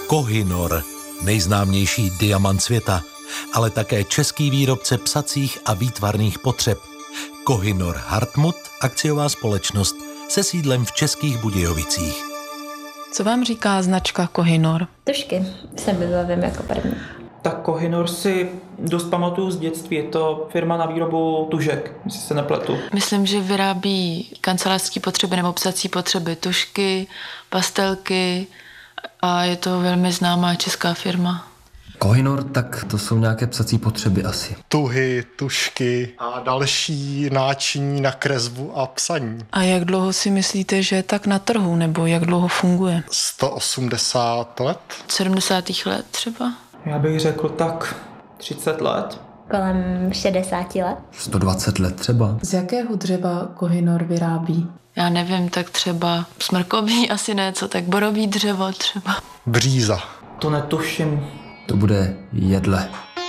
Koh-i-Noor, nejznámější diamant světa, ale také český výrobce psacích a výtvarných potřeb. Koh-i-Noor Hartmut, akciová společnost se sídlem v Českých Budějovicích. Co vám říká značka Koh-i-Noor? Tužky se vybavím jako první. Tak Koh-i-Noor si dost pamatuju z dětství. Je to firma na výrobu tužek, jestli se nepletu. Myslím, že vyrábí kancelářské potřeby nebo psací potřeby, tužky, pastelky a je to velmi známá česká firma. Koh-i-Noor, tak to jsou nějaké psací potřeby asi. Tuhy, tužky a další náčiní na kresbu a psaní. A jak dlouho si myslíte, že je tak na trhu, nebo jak dlouho funguje? 180 let. 70. let třeba? Já bych řekl tak 30 let. Kolem 60 let. 120 let třeba. Z jakého dřeva Koh-i-Noor vyrábí? Já nevím, tak třeba smrkový, asi ne, co tak borový dřevo třeba. Bříza. To netuším. To bude jedle.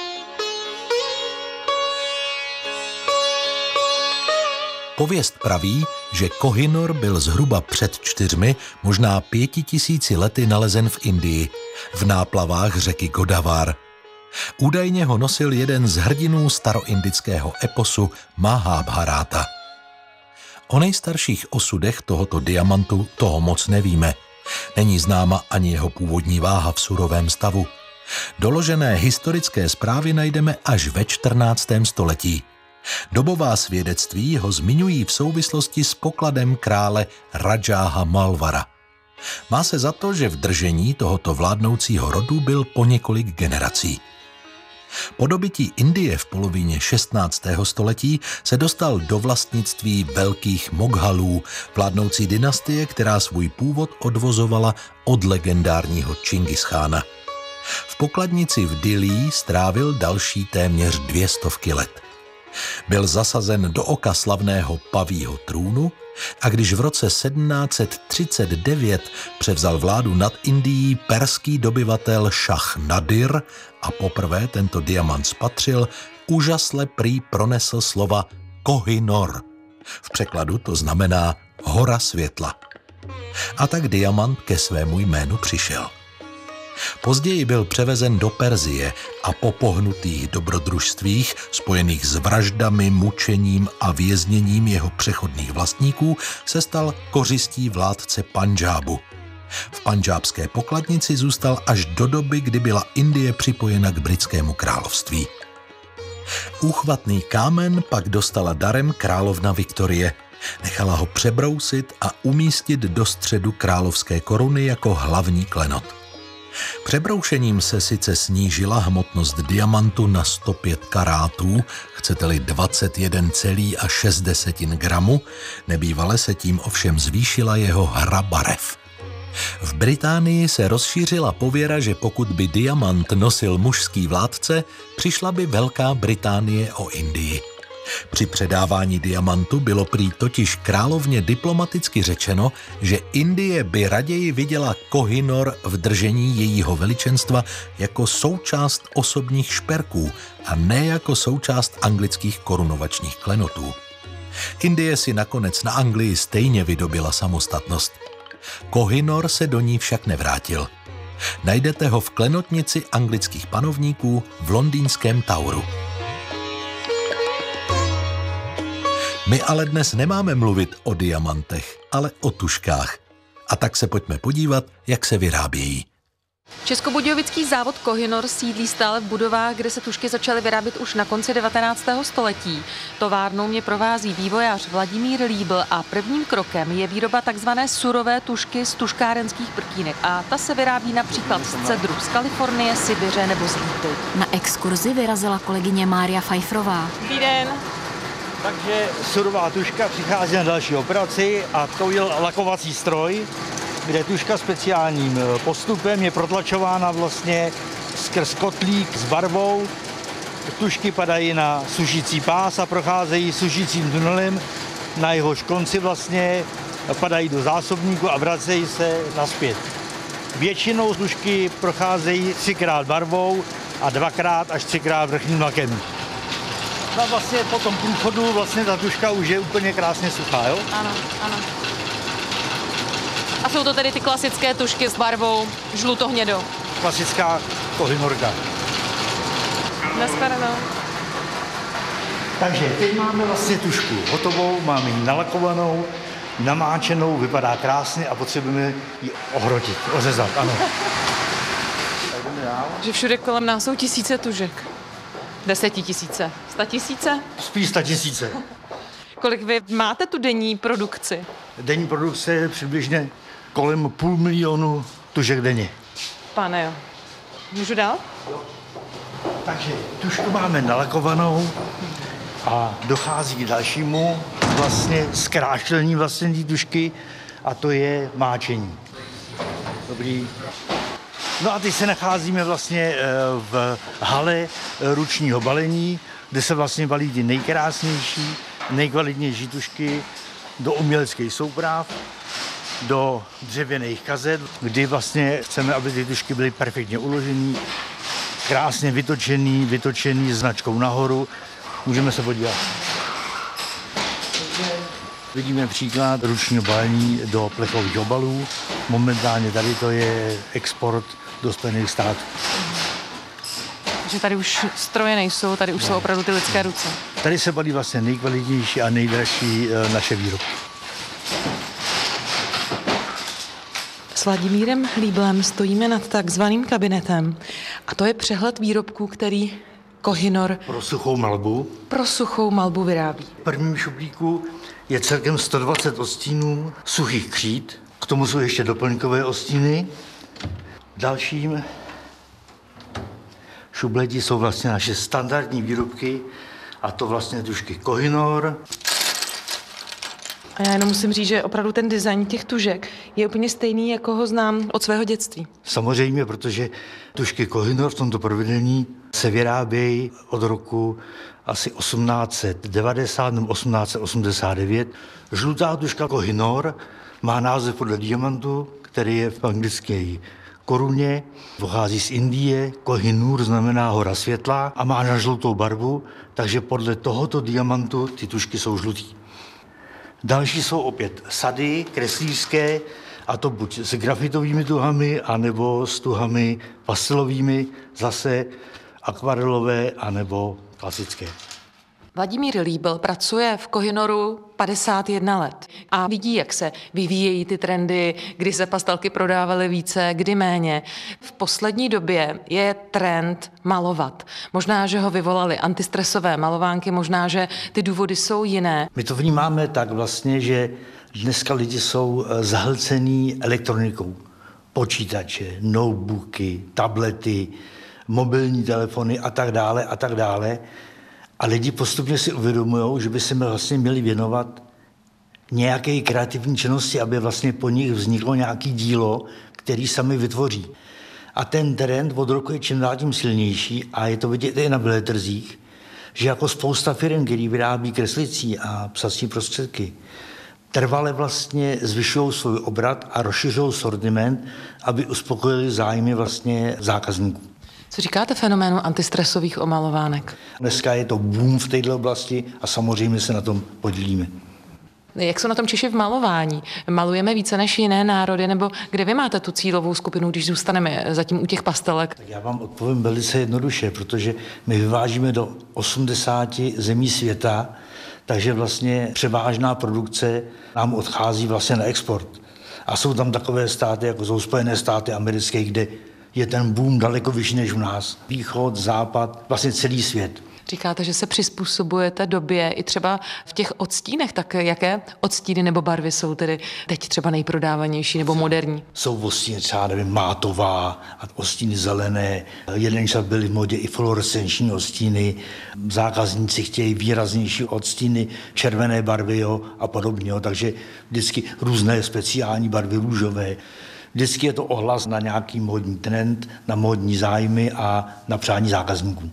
Pověst praví, že Koh-i-Noor byl zhruba před 4, možná 5000 lety nalezen v Indii, v náplavách řeky Godavar. Údajně ho nosil jeden z hrdinů staroindického eposu Mahabharata. O nejstarších osudech tohoto diamantu toho moc nevíme. Není známa ani jeho původní váha v surovém stavu. Doložené historické zprávy najdeme až ve 14. století. Dobová svědectví ho zmiňují v souvislosti s pokladem krále Rajáha Malvara. Má se za to, že v držení tohoto vládnoucího rodu byl po několik generací. Po dobytí Indie v polovině 16. století se dostal do vlastnictví velkých Moghalů, vládnoucí dynastie, která svůj původ odvozovala od legendárního Čingischána. V pokladnici v Dillí strávil další téměř 200 let. Byl zasazen do oka slavného pavího trůnu a když v roce 1739 převzal vládu nad Indií perský dobyvatel Šah Nadir a poprvé tento diamant spatřil, úžasle prý pronesl slova Koh-i-Noor. V překladu to znamená hora světla. A tak diamant ke svému jménu přišel. Později byl převezen do Persie a po pohnutých dobrodružstvích spojených s vraždami, mučením a vězněním jeho přechodných vlastníků se stal kořistí vládce Pandžábu. V pandžábské pokladnici zůstal až do doby, kdy byla Indie připojena k britskému království. Úchvatný kámen pak dostala darem královna Viktorie. Nechala ho přebrousit a umístit do středu královské koruny jako hlavní klenot. Přebroušením se sice snížila hmotnost diamantu na 105 karátů, chcete-li 21,6 gramu, nebývale se tím ovšem zvýšila jeho hra barev. V Británii se rozšířila pověra, že pokud by diamant nosil mužský vládce, přišla by Velká Británie o Indii. Při předávání diamantu bylo prý totiž královně diplomaticky řečeno, že Indie by raději viděla Koh-i-Noor v držení jejího veličenstva jako součást osobních šperků a ne jako součást anglických korunovačních klenotů. Indie si nakonec na Anglii stejně vydobila samostatnost. Koh-i-Noor se do ní však nevrátil. Najdete ho v klenotnici anglických panovníků v londýnském Toweru. My ale dnes nemáme mluvit o diamantech, ale o tužkách. A tak se pojďme podívat, jak se vyrábějí. Českobudějovický závod Koh-i-Noor sídlí stále v budovách, kde se tužky začaly vyrábět už na konci 19. století. Továrnou mě provází vývojář Vladimír Líbl a prvním krokem je výroba takzvané surové tužky z tužkárenských prkínek. A ta se vyrábí například z cedru z Kalifornie, Sibiře nebo z Lípy. Na exkurzi vyrazila kolegyně Mária Fajfrová. Dobrý den. Takže surová tužka přichází na další operaci a to je lakovací stroj, kde tužka speciálním postupem je protlačována vlastně skrz kotlík s barvou. Tužky padají na sušící pás a procházejí sušícím tunelem, na jehož konci vlastně padají do zásobníku a vracejí se nazpět. Většinou tužky procházejí 3krát barvou a 2krát až 3krát vrchním lakem. A vlastně po tom průchodu vlastně ta tužka už je úplně krásně suchá, jo? Ano, ano. A jsou to tedy ty klasické tužky s barvou žluto-hnědou? klasická Kohynorka. Naschledanou. Takže teď máme vlastně tušku hotovou, máme ji nalakovanou, namáčenou, vypadá krásně a potřebujeme ji ohrotit, ořezat, ano. Tak jdeme dál. Že všude kolem nás jsou tisíce tužek. 10 000, 100 000? Spíš 100 000. Kolik vy máte tu denní produkci? Denní produkce je přibližně kolem 500 000 tužek denně. Pane jo. Můžu dál? Takže tušku máme nalakovanou a dochází k dalšímu vlastně zkrášlení vlastně té tušky a to je máčení. Dobrý. No a teď se nacházíme vlastně v hale ručního balení, kde se vlastně balí ty nejkrásnější, nejkvalitnější tušky do uměleckých souprav, do dřevěných kazet, kdy vlastně chceme, aby ty tušky byly perfektně uložený, krásně vytočený značkou nahoru. Můžeme se podívat. Vidíme příklad ručního balení do plechových obalů. Momentálně tady to je export do Spojených států. Že tady už stroje nejsou, tady už jsou opravdu ty lidské ruce. Tady se balí vlastně nejkvalitnější a nejdražší naše výrobky. S Vladimírem Líblem stojíme nad takzvaným kabinetem a to je přehled výrobků, který Kohynor pro suchou malbu vyrábí. V prvním šuplíku je celkem 120 odstínů suchých křít, k tomu jsou ještě doplňkové odstíny. Dalším šupleti jsou vlastně naše standardní výrobky a to vlastně tužky Kohynor. A já jenom musím říct, že opravdu ten design těch tužek je úplně stejný, jako ho znám od svého dětství. Samozřejmě, protože tužky Kohynor v tomto provedení se vyrábějí od roku asi 1890 nebo 1889. Žlutá tužka Kohynor má název podle diamantu, který je v anglické koruně, pochází z Indie, Kohinoor znamená hora světla a má na žlutou barvu, takže podle tohoto diamantu ty tužky jsou žlutý. Další jsou opět sady kreslířské, a to buď s grafitovými tuhami, anebo s tuhami pastelovými, zase akvarelové, anebo klasické. Vladimír Líbl pracuje v Kohynoru 51 let a vidí, jak se vyvíjejí ty trendy, kdy se pastelky prodávaly více, kdy méně. V poslední době je trend malovat. Možná, že ho vyvolaly antistresové malovánky, možná, že ty důvody jsou jiné. My to vnímáme tak vlastně, že dneska lidi jsou zahlcený elektronikou. Počítače, notebooky, tablety, mobilní telefony a tak dále a tak dále. A lidi postupně si uvědomují, že by se vlastně měli věnovat nějaké kreativní činnosti, aby vlastně po nich vzniklo nějaké dílo, který sami vytvoří. A ten trend od roku je čím dál tím silnější a je to vidět i na veletrzích, že jako spousta firm, který vyrábí kreslicí a psací prostředky, trvale vlastně zvyšují svůj obrat a rozšiřují sortiment, aby uspokojili zájmy vlastně zákazníků. Co říkáte fenoménu antistresových omalovánek? Dneska je to boom v této oblasti a samozřejmě se na tom podílíme. Jak jsou na tom Češi v malování? Malujeme více než jiné národy, nebo kde vy máte tu cílovou skupinu, když zůstaneme zatím u těch pastelek? Tak já vám odpovím velice jednoduše, protože my vyvážíme do 80 zemí světa, takže vlastně převážná produkce nám odchází vlastně na export. A jsou tam takové státy, jako jsou Spojené státy americké, kde je ten boom daleko vyšší než u nás. Východ, západ, vlastně celý svět. Říkáte, že se přizpůsobujete době i třeba v těch odstínech, tak jaké odstíny nebo barvy jsou tedy teď třeba nejprodávanější nebo moderní? Jsou odstíny třeba, nevím, mátová a odstíny zelené. Jeden čas byly v modě i fluorescenční odstíny. Zákazníci chtějí výraznější odstíny, červené barvy a podobně. Takže vždycky různé speciální barvy růžové. Vždycky je to ohlas na nějaký módní trend, na módní zájmy a na přání zákazníků.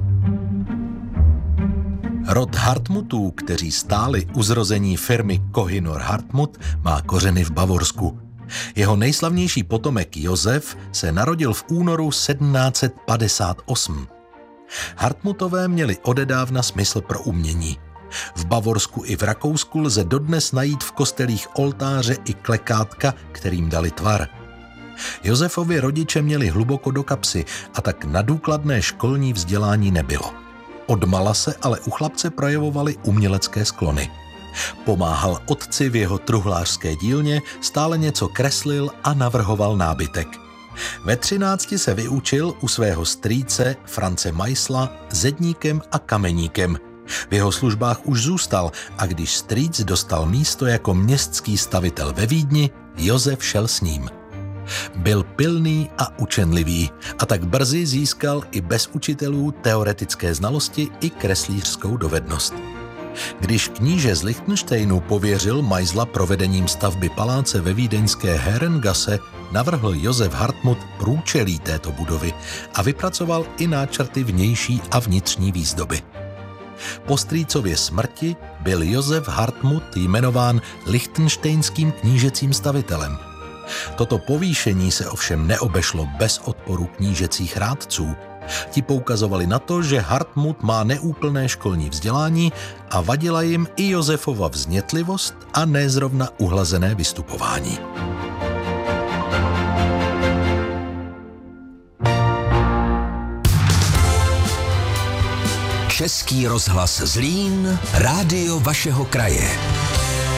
Rod Hartmutů, kteří stáli u zrození firmy Kohynor Hartmut, má kořeny v Bavorsku. Jeho nejslavnější potomek Josef se narodil v únoru 1758. Hartmutové měli odedávna smysl pro umění. V Bavorsku i v Rakousku lze dodnes najít v kostelích oltáře i klekátka, kterým dali tvar. Josefovi rodiče měli hluboko do kapsy a tak na důkladné školní vzdělání nebylo. Odmala se ale u chlapce projevovaly umělecké sklony. Pomáhal otci v jeho truhlářské dílně, stále něco kreslil a navrhoval nábytek. Ve 13 se vyučil u svého strýce France Meissla zedníkem a kameníkem. V jeho službách už zůstal a když strýc dostal místo jako městský stavitel ve Vídni, Josef šel s ním. Byl pilný a učenlivý a tak brzy získal i bez učitelů teoretické znalosti i kreslířskou dovednost. Když kníže z Lichtensteinu pověřil Meissla provedením stavby paláce ve vídeňské Herrengasse, navrhl Josef Hartmut průčelí této budovy a vypracoval i náčrty vnější a vnitřní výzdoby. Po strýcově smrti byl Josef Hartmut jmenován lichtenštejnským knížecím stavitelem. Toto povýšení se ovšem neobešlo bez odporu knížecích rádců. Ti poukazovali na to, že Hartmut má neúplné školní vzdělání a vadila jim i Josefova vznětlivost a nezrovna uhlazené vystupování. Český rozhlas Zlín, rádio vašeho kraje.